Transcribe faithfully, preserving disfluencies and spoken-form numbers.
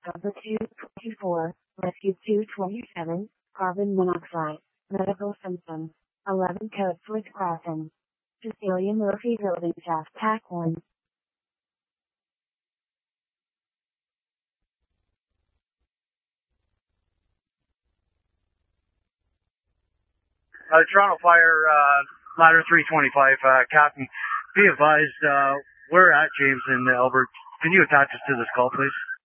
Cover two twenty-four, Rescue two twenty-seven, carbon monoxide, medical symptoms, eleven code Swiss crossing. Cecilia Murphy building shaft tack one. Uh, Toronto Fire, uh, ladder three twenty-five, uh, Captain, be advised, uh, we're at James and Albert. Can you attach us to this call, please?